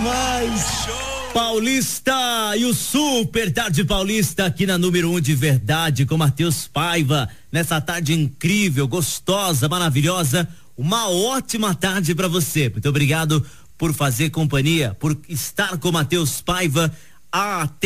demais. Paulista e o Super Tarde Paulista aqui na número 1 de verdade com Matheus Paiva, nessa tarde incrível, gostosa, maravilhosa, uma ótima tarde para você. Muito obrigado por fazer companhia, por estar com Matheus Paiva até